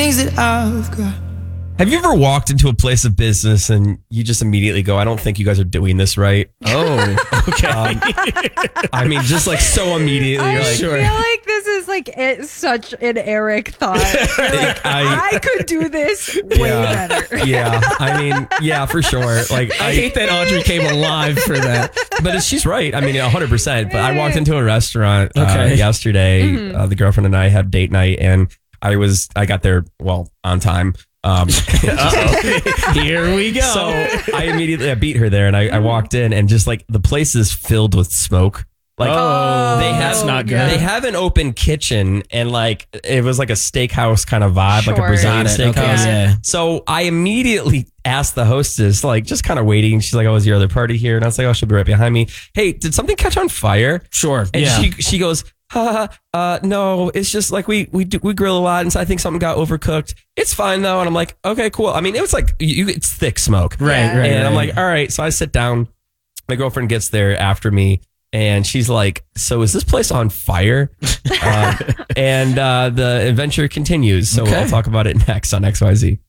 things that I've got. Have you ever walked into a place of business and you just immediately go, I don't think you guys are doing this right? Oh, okay. I mean, just like so immediately. You're I like, feel like this is like such an Eric thought. You're like, I could do this way better. Yeah, I mean, yeah, for sure. Like, I hate that Audrey came alive for that. But she's right. I mean, 100%. But I walked into a restaurant Okay. yesterday. Mm-hmm. The girlfriend and I had date night, and I got there, on time. Here we go. So I beat her there, and I walked in, and just like the place is filled with smoke. Like, that's not good. They have an open kitchen, and like it was like a steakhouse kind of vibe, like a Sure. Brazilian Got it. steakhouse. Okay, yeah. So I immediately asked the hostess, like just kind of waiting. She's like, "Oh, is your other party here?" And I was like, "Oh, she'll be right behind me." Hey, did something catch on fire? Sure. And Yeah. she goes, no, it's just like we grill a lot, and so I think something got overcooked. It's fine though. And I'm like, okay, cool. I mean, it was like it's thick smoke, Right. And I'm like, all right. So I sit down. My girlfriend gets there after me, and she's like, so is this place on fire? And the adventure continues. So Okay. I'll talk about it next on XYZ.